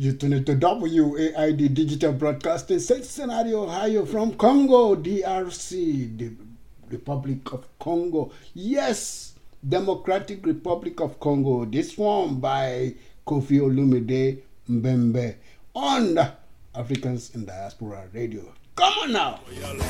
You tune it to WAID Digital Broadcasting, Cincinnati, Ohio, from Congo, DRC, the Republic of Congo. Yes, Democratic Republic of Congo. This one by Kofi Olumide Mbembe on Africans in Diaspora Radio. Come on now.